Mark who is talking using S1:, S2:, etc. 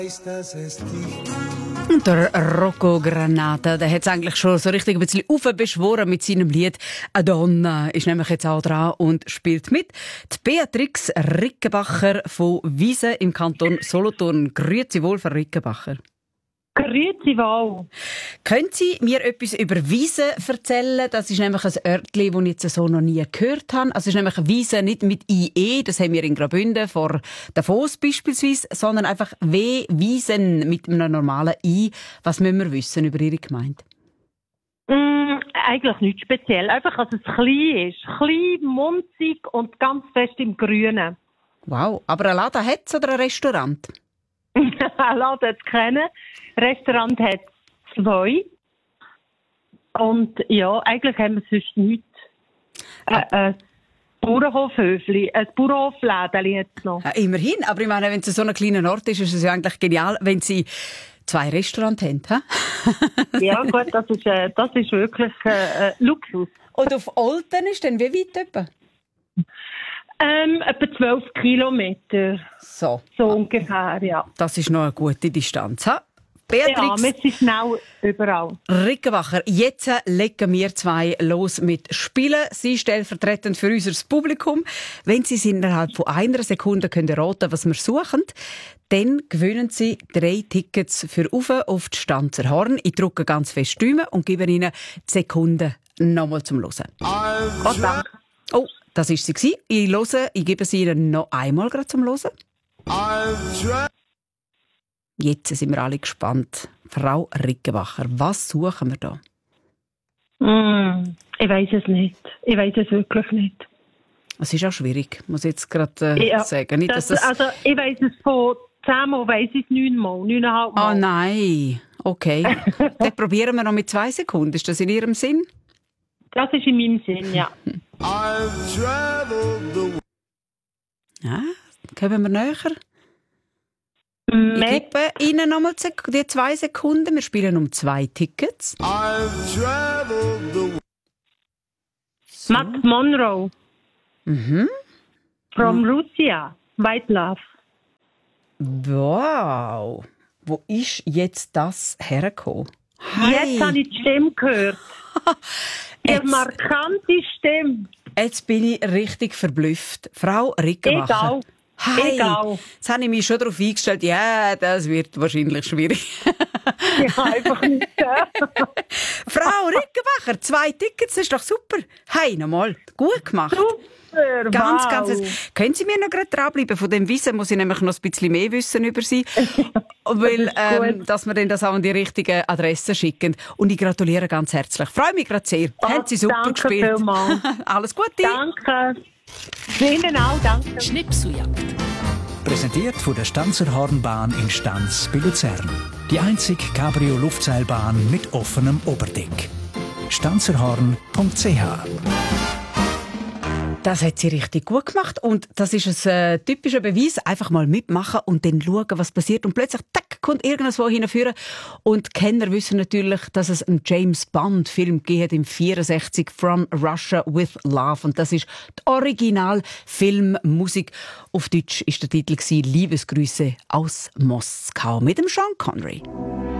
S1: Und der Rocco Granata, der hat es eigentlich schon so richtig ein bisschen aufbeschworen mit seinem Lied «A Donna», ist nämlich jetzt auch dran und spielt mit. Die Beatrix Rickenbacher von Wiesen im Kanton Solothurn. Grüezi wohl, Frau Rickenbacher.
S2: Grüezi wohl.
S1: Können Sie mir etwas über Wiesen erzählen? Das ist nämlich ein Örtli, das ich jetzt so noch nie gehört habe. Also es ist nämlich Wiesen nicht mit IE, das haben wir in Graubünden vor Davos beispielsweise, sondern einfach Wiesen mit einem normalen I. Was müssen wir wissen über Ihre Gemeinde?
S2: Eigentlich nichts speziell. Einfach, dass es klein ist. Klein, munzig und ganz fest im Grünen.
S1: Wow, aber ein Laden hat es oder ein Restaurant?
S2: Ein Laden hat es kennen. Restaurant hat 2. Und ja, eigentlich haben wir sonst nichts. Ein Bauernhofhöfli, ein Bauernhoflädeli hat es noch.
S1: Ja, immerhin, aber ich meine, wenn es so ein kleiner Ort ist, ist es ja eigentlich genial, wenn Sie 2 Restaurants haben.
S2: Ja gut, das ist wirklich Luxus.
S1: Und auf Olten ist dann wie weit etwa?
S2: Etwa 12 Kilometer.
S1: So
S2: ungefähr, ja.
S1: Das ist noch eine gute Distanz. Ha?
S2: Ja,
S1: Beatrix
S2: wir sind schnell überall.
S1: Rickenbacher, jetzt legen wir 2 los mit Spielen. Sie stellvertretend für unser Publikum. Wenn Sie innerhalb von 1 Sekunde raten können, was wir suchen, dann gewinnen Sie 3 Tickets für auf die Stanzer Horn. Ich drücke ganz fest Däumen und gebe Ihnen die Sekunden nochmal zum Hören.
S2: Oh, danke.
S1: Oh, das war sie. Ich gebe sie Ihnen noch einmal gerade zum Hören. Jetzt sind wir alle gespannt. Frau Rickenbacher, was suchen wir da?
S2: Ich weiss es nicht. Ich weiss es wirklich nicht.
S1: Es ist auch schwierig, muss ich jetzt gerade sagen. Nicht,
S2: also ich weiss es von 10 Mal, weiss ich es 9 Mal, 9,5 Mal.
S1: Oh nein, okay. Dann probieren wir noch mit 2 Sekunden. Ist das in Ihrem Sinn?
S2: Das ist in meinem Sinn, ja.
S1: Ja, kommen wir näher. Ich gebe Ihnen nochmal die 2 Sekunden. Wir spielen um 2 Tickets.
S2: So. Matt Monroe. From Russia. White Love.
S1: Wow. Wo ist jetzt das hergekommen?
S2: Jetzt habe ich die Stimme gehört. Eine markante Stimme.
S1: Jetzt bin ich richtig verblüfft. Frau Rickenbacher.
S2: Egal.
S1: Hey,
S2: Egal.
S1: Jetzt habe ich mich schon darauf eingestellt, ja, das wird wahrscheinlich schwierig.
S2: Ja, einfach nicht.
S1: Frau Rickenbacher, 2 Tickets, das ist doch super. Hey, nochmal, gut gemacht.
S2: Super,
S1: ganz,
S2: wow.
S1: Ganz. Können Sie mir noch gerade dranbleiben? Von dem Wissen muss ich nämlich noch ein bisschen mehr wissen über Sie. Weil, dass wir dann das auch an die richtige Adresse schicken. Und ich gratuliere ganz herzlich. Freue mich gerade sehr. Haben Sie super gespielt.
S2: Vielmals.
S1: Alles Gute.
S2: Danke. Ihnen auch, danke.
S3: Schnipseljagd. Präsentiert von der Stanzer Hornbahn in Stanz bei Luzern. Die einzige Cabrio-Luftseilbahn mit offenem Oberdeck. stanzerhorn.ch.
S1: Das hat sie richtig gut gemacht und das ist ein typischer Beweis. Einfach mal mitmachen und dann schauen, was passiert. Und plötzlich, tack, kommt irgendwas hinführen. Und die Kenner wissen natürlich, dass es einen James Bond-Film gibt im 64 «From Russia with Love». Und das ist die Original-Filmmusik. Auf Deutsch war der Titel «Liebesgrüße aus Moskau» mit dem Sean Connery.